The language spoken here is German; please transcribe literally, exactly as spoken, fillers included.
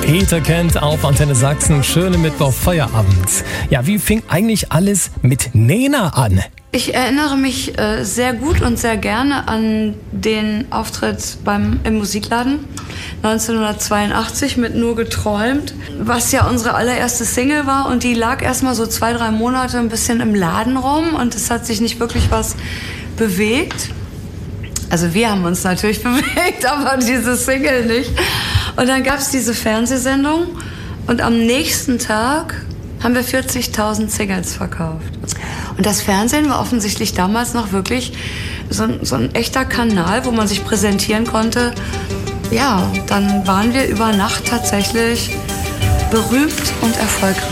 Peter Kent auf Antenne Sachsen. Schöne Mittwoch-Feierabend. Ja, wie fing eigentlich alles mit Nena an? Ich erinnere mich äh, sehr gut und sehr gerne an den Auftritt beim, im Musikladen neunzehnhundertzweiundachtzig mit Nur geträumt, was ja unsere allererste Single war, und die lag erstmal so zwei, drei Monate ein bisschen im Laden rum und es hat sich nicht wirklich was bewegt. Also wir haben uns natürlich bewegt, aber diese Single nicht. Und dann gab es diese Fernsehsendung und am nächsten Tag haben wir vierzigtausend Singles verkauft. Und das Fernsehen war offensichtlich damals noch wirklich so ein, so ein echter Kanal, wo man sich präsentieren konnte. Ja, dann waren wir über Nacht tatsächlich berühmt und erfolgreich.